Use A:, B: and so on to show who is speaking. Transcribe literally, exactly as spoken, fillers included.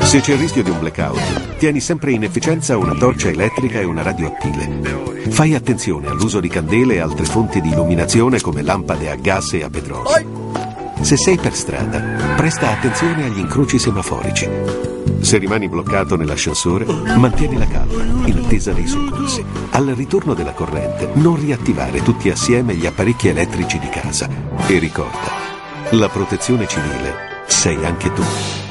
A: Se c'è il rischio di un blackout, tieni sempre in efficienza una torcia elettrica e una radio a pile. Fai attenzione all'uso di candele e altre fonti di illuminazione come lampade a gas e a petrolio. Se sei per strada, presta attenzione agli incroci semaforici. Se rimani bloccato nell'ascensore, mantieni la calma in attesa dei soccorsi. Al ritorno della corrente, non riattivare tutti assieme gli apparecchi elettrici di casa. E ricorda, la protezione civile sei anche tu.